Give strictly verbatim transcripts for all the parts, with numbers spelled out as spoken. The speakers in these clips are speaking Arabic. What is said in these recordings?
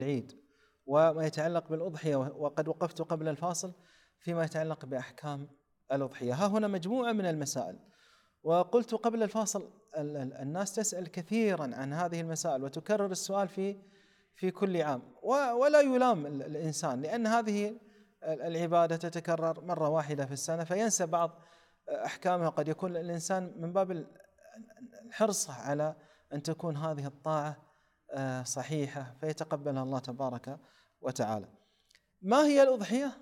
العيد وما يتعلق بالأضحية، وقد وقفت قبل الفاصل فيما يتعلق بأحكام الأضحية. ها هنا مجموعة من المسائل، وقلت قبل الفاصل الناس تسأل كثيرا عن هذه المسائل وتكرر السؤال في في كل عام، ولا يلام الإنسان، لأن هذه العبادة تتكرر مرة واحدة في السنة فينسى بعض أحكامها. قد يكون الإنسان من باب الحرص على أن تكون هذه الطاعة صحيحة فيتقبلها الله تبارك وتعالى. ما هي الأضحية؟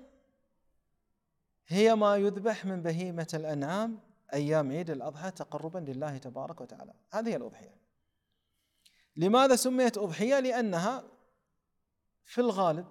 هي ما يذبح من بهيمة الأنعام أيام عيد الأضحى تقربا لله تبارك وتعالى، هذه الأضحية. لماذا سميت أضحية؟ لأنها في الغالب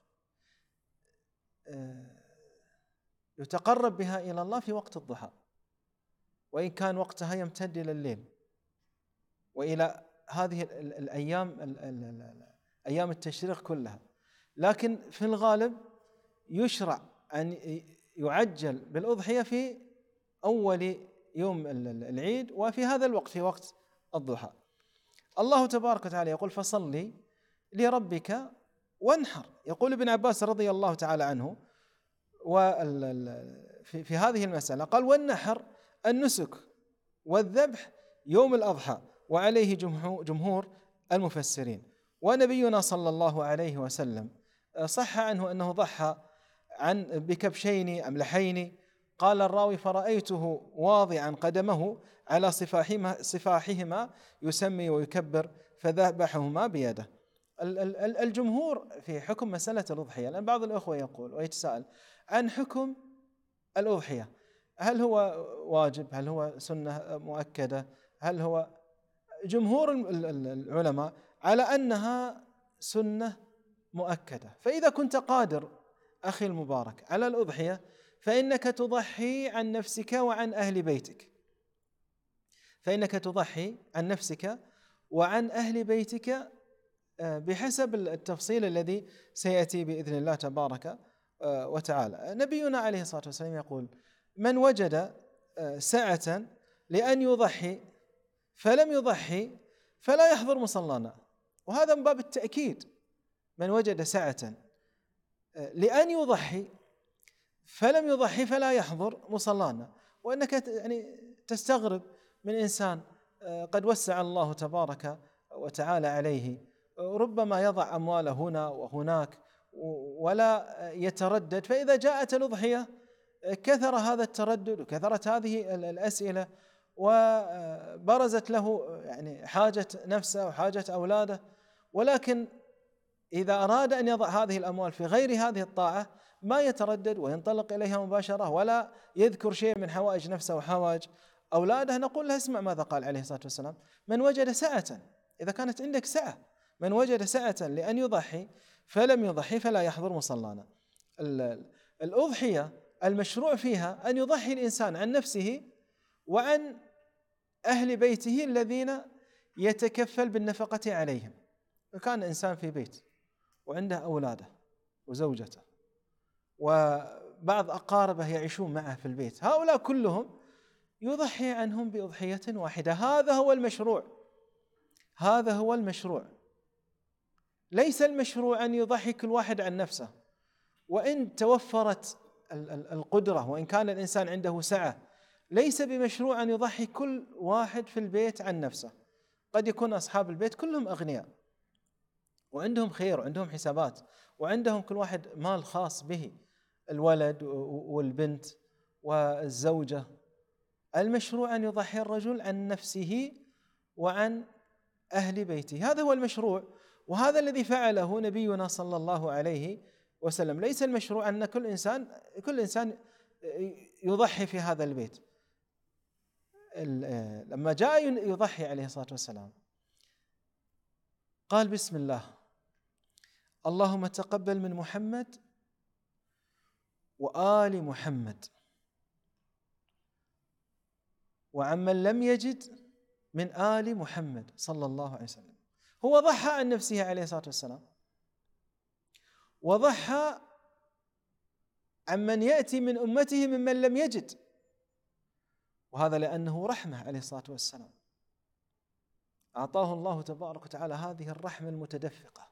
يتقرب بها إلى الله في وقت الضحى، وإن كان وقتها يمتد إلى الليل وإلى هذه الأيام أيام التشريق كلها، لكن في الغالب يشرع أن يعجل بالأضحية في أول يوم العيد وفي هذا الوقت في وقت الضحى. الله تبارك وتعالى يقول فصلي لربك وانحر. يقول ابن عباس رضي الله تعالى عنه وفي هذه المسألة قال والنحر النسك والذبح يوم الأضحى، وعليه جمهور المفسرين. ونبينا صلى الله عليه وسلم صح عنه أنه ضحى عن بكبشين أملحين، قال الراوي فرأيته واضعا قدمه على صفاحهما, صفاحهما يسمي ويكبر فذبحهما بيده. الجمهور في حكم مسألة الأضحية، لأن بعض الأخوة يقول ويتساءل عن حكم الأضحية، هل هو واجب؟ هل هو سنة مؤكدة؟ هل هو جمهور العلماء على أنها سنة مؤكدة. فإذا كنت قادر أخي المبارك على الأضحية فإنك تضحي عن نفسك وعن أهل بيتك، فإنك تضحي عن نفسك وعن أهل بيتك بحسب التفصيل الذي سيأتي بإذن الله تبارك وتعالى. نبينا عليه الصلاة والسلام يقول من وجد سعة لأن يضحي فلم يضحي فلا يحضر مصلانا، وهذا من باب التأكيد. من وجد سعة لأن يضحي فلم يضحي فلا يحضر مصلانا. وأنك يعني تستغرب من إنسان قد وسع الله تبارك وتعالى عليه، ربما يضع أمواله هنا وهناك ولا يتردد، فإذا جاءت الأضحية كثر هذا التردد وكثرت هذه الأسئلة وبرزت له يعني حاجة نفسه وحاجة أولاده. ولكن إذا أراد أن يضع هذه الأموال في غير هذه الطاعة ما يتردد وينطلق إليها مباشرة ولا يذكر شيء من حوائج نفسه وحوائج أولاده، نقول له اسمع ماذا قال عليه الصلاة والسلام من وجد سعة. إذا كانت عندك سعة، من وجد سعة لأن يضحي فلم يضحي فلا يحضر مصلانا. الأضحية المشروع فيها أن يضحي الإنسان عن نفسه وعن أهل بيته الذين يتكفل بالنفقة عليهم. وكان إنسان في بيت وعنده أولاده وزوجته وبعض أقاربه يعيشون معه في البيت، هؤلاء كلهم يضحي عنهم بأضحية واحدة. هذا هو المشروع، هذا هو المشروع. ليس المشروع أن يضحي كل واحد عن نفسه، وإن توفرت القدرة وإن كان الإنسان عنده سعة ليس بمشروع أن يضحي كل واحد في البيت عن نفسه. قد يكون أصحاب البيت كلهم أغنياء وعندهم خير وعندهم حسابات وعندهم كل واحد مال خاص به، الولد والبنت والزوجة. المشروع أن يضحي الرجل عن نفسه وعن أهل بيته، هذا هو المشروع، وهذا الذي فعله نبينا صلى الله عليه وسلم. ليس المشروع أن كل إنسان كل إنسان يضحي في هذا البيت. لما جاء يضحي عليه الصلاة والسلام قال بسم الله اللهم تقبل من محمد وآل محمد وعمن لم يجد من آل محمد صلى الله عليه وسلم. هو ضحى عن نفسه عليه الصلاة والسلام وضحى عمن يأتي من أمته ممن لم يجد، وهذا لأنه رحمة عليه الصلاة والسلام. أعطاه الله تبارك وتعالى هذه الرحمة المتدفقة